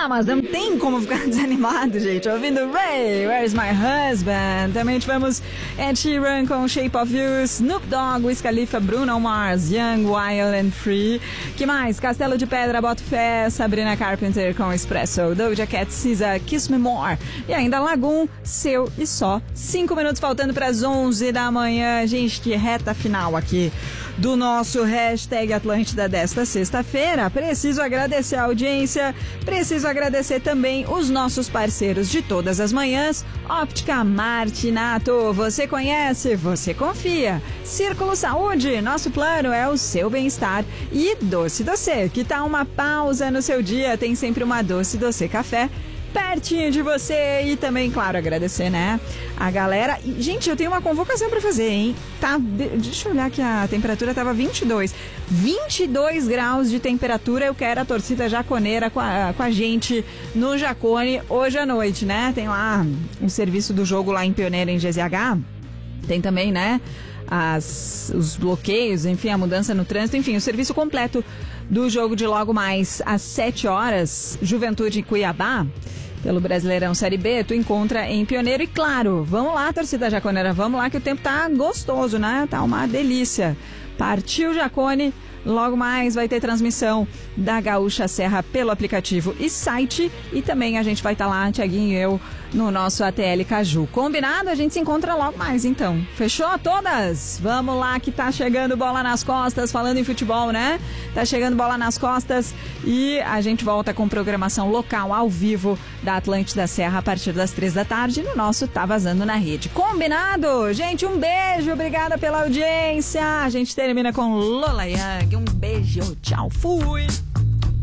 Ah, mas não tem como ficar desanimado, gente. Ouvindo Ray, Where's My Husband? Também tivemos Ed Sheeran com Shape of You, Snoop Dogg, Wiz Khalifa, Bruno Mars, Young, Wild and Free. Que mais? Castelo de Pedra, Boto Fé, Sabrina Carpenter com Espresso, Doja Cat, SZA, Kiss Me More. E ainda Lagoon, Seu e Só. 5 minutos faltando para as 11 da manhã. Gente, que reta final aqui do nosso Hashtag Atlântida desta sexta-feira. Preciso agradecer a audiência, preciso agradecer também os nossos parceiros de todas as manhãs. Óptica Martinato, você conhece, você confia. Círculo Saúde, nosso plano é o seu bem-estar. E Doce Doce, que tá uma pausa no seu dia, tem sempre uma Doce Doce Café pertinho de você. E também, claro, agradecer, né, a galera. E, gente, eu tenho uma convocação pra fazer, hein? Tá, deixa eu olhar que a temperatura tava 22 graus de temperatura. Eu quero a torcida jaconeira com a gente no Jacone hoje à noite, né? Tem lá o serviço do jogo lá em Pioneira, em GZH. Tem também, né, os bloqueios, enfim, a mudança no trânsito, enfim, o serviço completo do jogo de logo mais às 7 horas, Juventude e Cuiabá, pelo Brasileirão Série B, tu encontra em Pioneiro. E claro, vamos lá, torcida jaconeira, vamos lá que o tempo tá gostoso, né? Tá uma delícia. Partiu Jacone, logo mais vai ter transmissão da Gaúcha Serra pelo aplicativo e site. E também a gente vai estar lá, Tiaguinho e eu, no nosso ATL Caju. Combinado? A gente se encontra logo mais, então. Fechou todas? Vamos lá que tá chegando bola nas costas, falando em futebol, né? Tá chegando bola nas costas e a gente volta com programação local ao vivo da Atlântida Serra a partir das 3 da tarde no nosso Tá Vazando na Rede. Combinado? Gente, um beijo, obrigada pela audiência. A gente termina com Lola Young. Um beijo, tchau, fui!